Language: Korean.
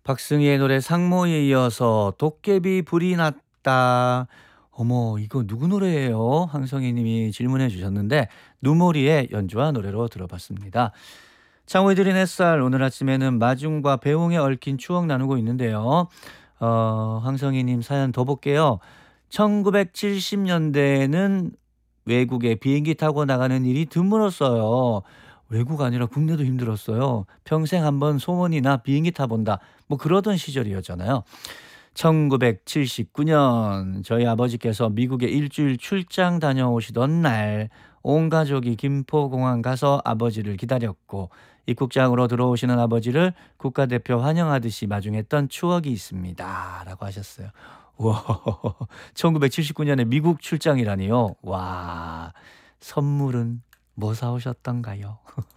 박승희의 노래 상모에 이어서 도깨비 불이 났다. 어머, 이거 누구 노래예요? 황성희 님이 질문해 주셨는데 누모리의 연주와 노래로 들어봤습니다. 창호에 드린 햇살, 오늘 아침에는 마중과 배웅에 얽힌 추억 나누고 있는데요. 황성희 님 사연 더 볼게요. 1970년대에는 외국에 비행기 타고 나가는 일이 드물었어요. 외국 아니라 국내도 힘들었어요. 평생 한번 소원이나 비행기 타본다. 뭐 그러던 시절이었잖아요. 1979년 저희 아버지께서 미국에 일주일 출장 다녀오시던 날 온 가족이 김포공항 가서 아버지를 기다렸고 입국장으로 들어오시는 아버지를 국가대표 환영하듯이 마중했던 추억이 있습니다. 라고 하셨어요. 우와, 1979년에 미국 출장이라니요. 와, 선물은 뭐 사오셨던가요?